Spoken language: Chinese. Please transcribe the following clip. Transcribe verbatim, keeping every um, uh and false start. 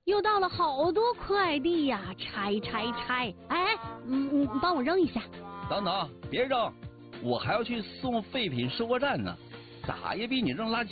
又到了好多快递呀，拆拆拆！哎，嗯嗯，帮我扔一下。 等等，别扔，我还要去送废品收货站呢，咋也比你扔垃圾